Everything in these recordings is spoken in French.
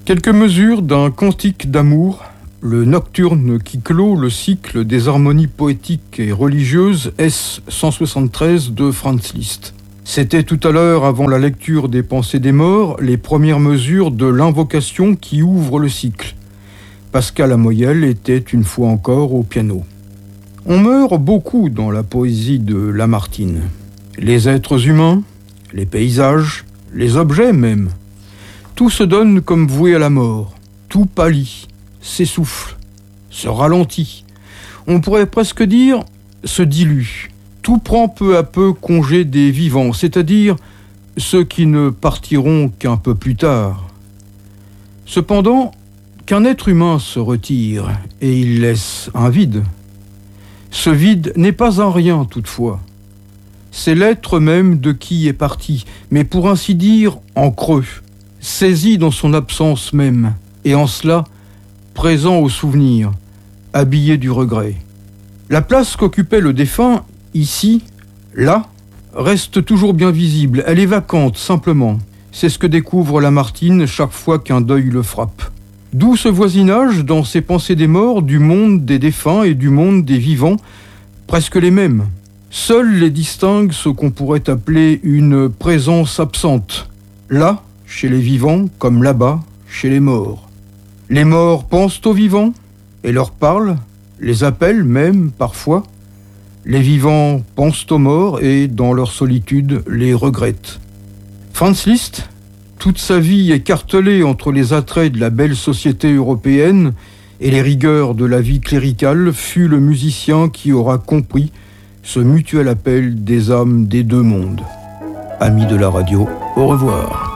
Quelques mesures d'un cantique d'amour, le nocturne qui clôt le cycle des harmonies poétiques et religieuses S-173 de Franz Liszt. C'était tout à l'heure, avant la lecture des Pensées des morts, les premières mesures de l'invocation qui ouvre le cycle. Pascal Amoyel était une fois encore au piano. On meurt beaucoup dans la poésie de Lamartine. Les êtres humains, les paysages, les objets même. Tout se donne comme voué à la mort. Tout pâlit, s'essouffle, se ralentit. On pourrait presque dire se dilue. Tout prend peu à peu congé des vivants, c'est-à-dire ceux qui ne partiront qu'un peu plus tard. Cependant, qu'un être humain se retire et il laisse un vide. Ce vide n'est pas un rien toutefois. C'est l'être même de qui est parti, mais pour ainsi dire en creux, saisi dans son absence même, et en cela présent au souvenir, habillé du regret. La place qu'occupait le défunt, ici, là, reste toujours bien visible. Elle est vacante, simplement. C'est ce que découvre Lamartine chaque fois qu'un deuil le frappe. D'où ce voisinage, dans ses pensées des morts, du monde des défunts et du monde des vivants, presque les mêmes. Seuls les distinguent ce qu'on pourrait appeler une présence absente. Là, chez les vivants, comme là-bas, chez les morts. Les morts pensent aux vivants et leur parlent, les appellent même parfois. Les vivants pensent aux morts et, dans leur solitude, les regrettent. Franz Liszt, toute sa vie écartelée entre les attraits de la belle société européenne et les rigueurs de la vie cléricale, fut le musicien qui aura compris ce mutuel appel des âmes des deux mondes. Amis de la radio, au revoir.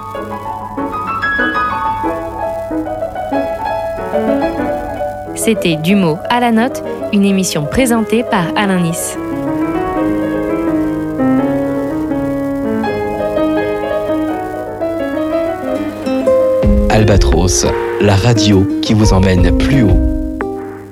C'était Du mot à la note, une émission présentée par Alain Nice. Albatros, la radio qui vous emmène plus haut.